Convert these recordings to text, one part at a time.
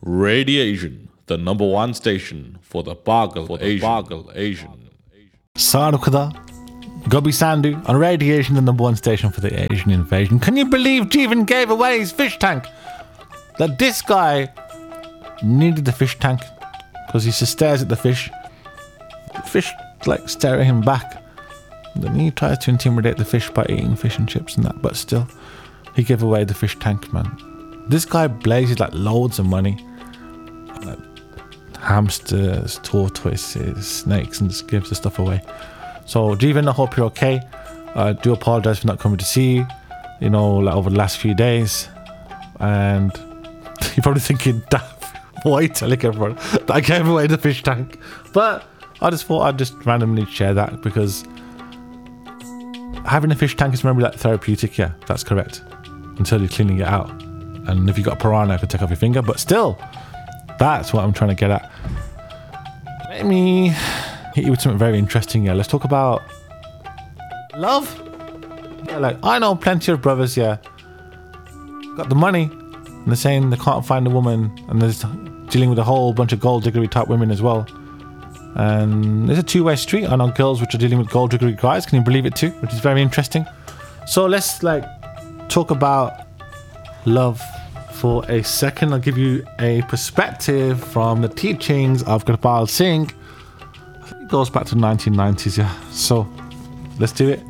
Radiation, the number one station for the Bagal Asian. Sarukada, Gobi Sandu on Radiation, the number one station for the Asian invasion. Can you believe Jeevan gave away his fish tank? That this guy needed the fish tank because he just stares at the fish. The fish like stare at him back. And then he tries to intimidate the fish by eating fish and chips and that, but still, he gave away the fish tank, man. This guy blazes like loads of money. Like hamsters, tortoises, snakes, and just gives the stuff away. So, Jeevan, I hope you're okay. I do apologize for not coming to see you, you know, like over the last few days. And you're probably thinking, damn, why are you telling everyone that I gave away the fish tank? But I just thought I'd just randomly share that because having a fish tank is maybe like therapeutic, yeah, that's correct. Until you're cleaning it out. And if you've got a piranha, I could take off your finger, but still, that's what I'm trying to get at. Let me hit you with something very interesting here. Let's talk about love. Yeah, like, I know plenty of brothers, yeah, got the money, and they're saying they can't find a woman, and they're dealing with a whole bunch of gold diggery type women as well. And there's a two-way street. I know girls which are dealing with gold diggery guys, can you believe it too? Which is very interesting. So let's like talk about love for a second. I'll give you a perspective from the teachings of Kirpal Singh. It goes back to 1990s, yeah. So let's do it.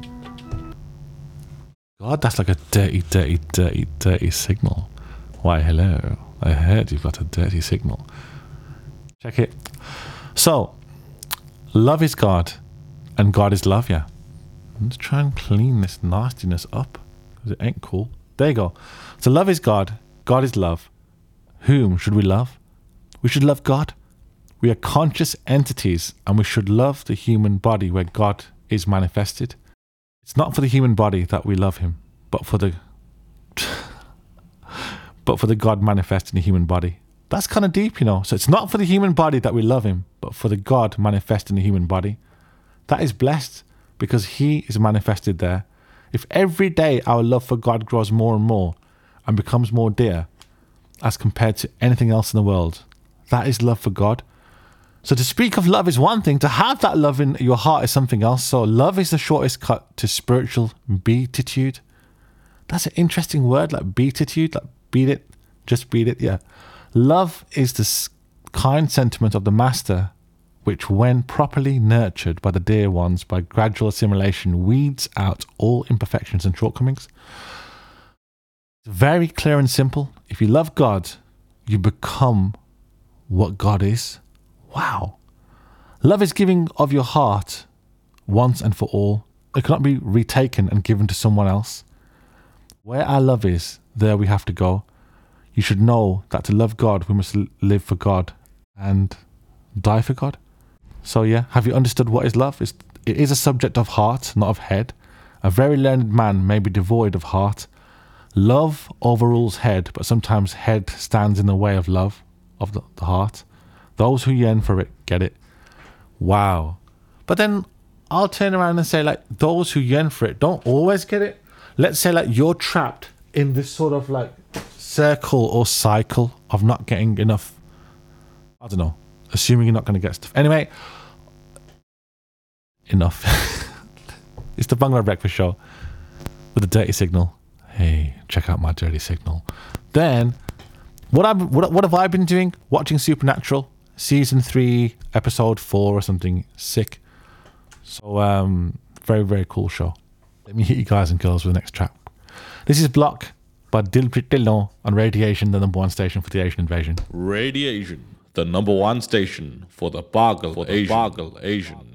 God, that's like a dirty signal. Why, hello. I heard you've got a dirty signal. Check it. So, love is God, and God is love, yeah. Let's try and clean this nastiness up, because it ain't cool. There you go. So love is God, God is love. Whom should we love? We should love God. We are conscious entities, and we should love the human body where God is manifested. It's not for the human body that we love him, but for the God manifest in the human body. That's kind of deep, you know. So it's not for the human body that we love him, but for the God manifest in the human body. That is blessed because he is manifested there. If every day our love for God grows more and more and becomes more dear as compared to anything else in the world, that is love for God. So to speak of love is one thing. To have that love in your heart is something else. So love is the shortest cut to spiritual beatitude. That's an interesting word, like beatitude, like beat it, just beat it, yeah. Love is the kind sentiment of the master, which when properly nurtured by the dear ones, by gradual assimilation, weeds out all imperfections and shortcomings. It's very clear and simple. If you love God, you become what God is. Wow. Love is giving of your heart once and for all. It cannot be retaken and given to someone else. Where our love is, there we have to go. You should know that to love God, we must live for God and die for God. So yeah, have you understood what is love? It is a subject of heart, not of head. A very learned man may be devoid of heart. Love overrules head, but sometimes head stands in the way of love, of the heart. Those who yearn for it, get it. Wow. But then I'll turn around and say, like, those who yearn for it don't always get it. Let's say, like, you're trapped in this sort of, like, circle or cycle of not getting enough, I don't know, assuming you're not going to get stuff. Anyway, enough. It's the Bangla Breakfast Show with a dirty signal. Hey, check out my dirty signal. Then, what have I been doing? Watching Supernatural, season 3, episode 4 or something. Sick. So, very, very cool show. Let me hit you guys and girls with the next track. This is Block by Dilpreet Dhillon on Radiation, the number one station for the Asian invasion. Radiation, the number one station for the Bagal Asian.